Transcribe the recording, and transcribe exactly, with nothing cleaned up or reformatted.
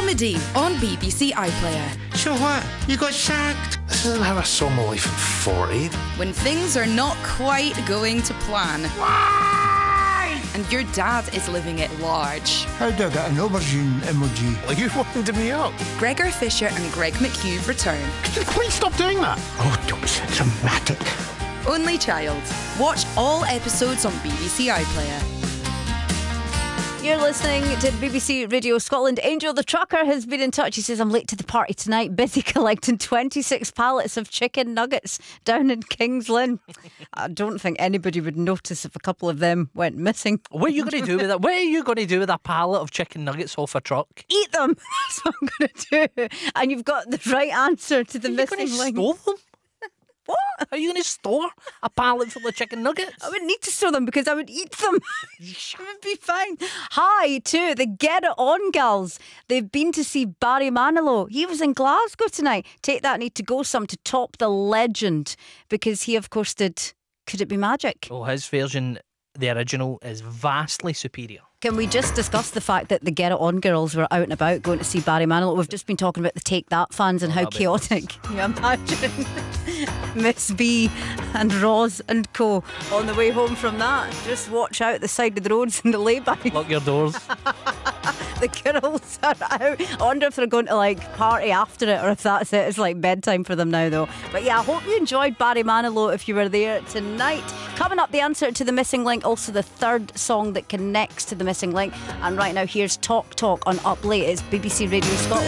comedy on B B C iPlayer. So what? You got sacked? This isn't how I saw my life at forty. When things are not quite going to plan. Why? And your dad is living it large. How do I get an aubergine emoji? Are you winding me up? Gregor Fisher and Greg McHugh return. Could you please stop doing that? Oh, don't be so dramatic. Only Child. Watch all episodes on B B C iPlayer. You're listening to B B C Radio Scotland. Angel the trucker has been in touch. He says, I'm late to the party tonight, busy collecting twenty-six pallets of chicken nuggets down in Kings Lynn. I don't think anybody would notice if a couple of them went missing. What are you going to do with that? What are you going to do with a pallet of chicken nuggets off a truck? Eat them. That's what I'm going to do. And you've got the right answer to the Are you missing going to link. store them? What? Are you going to store a pallet full of chicken nuggets? I wouldn't need to store them because I would eat them. It would be fine. Hi to the Get It On girls. They've been to see Barry Manilow. He was in Glasgow tonight. Take That Need to Go Some to top the legend because he, of course, did Could It Be Magic? Oh, his version, the original, is vastly superior. Can we just discuss the fact that the Get It On girls were out and about going to see Barry Manilow? We've just been talking about the Take That fans and Oh, how that'd be chaotic. Can you imagine Miss B and Roz and co on the way home from that? Just watch out the side of the roads in the lay-by. Lock your doors. The girls are out. I wonder if they're going to like party after it or if that's it. It's like bedtime for them now though. But yeah, I hope you enjoyed Barry Manilow if you were there tonight. Coming up, the answer to the missing link, also the third song that connects to the missing link. And right now here's Talk Talk on Up Late. It's B B C Radio Scotland.